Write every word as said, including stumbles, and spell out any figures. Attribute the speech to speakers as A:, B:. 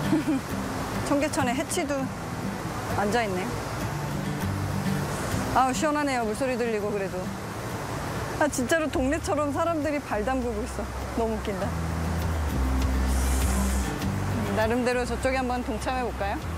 A: 청계천에 해치도 앉아있네. 아우, 시원하네요. 물소리 들리고 그래도. 아, 진짜로 동네처럼 사람들이 발 담그고 있어. 너무 웃긴다. 나름대로 저쪽에 한번 동참해 볼까요?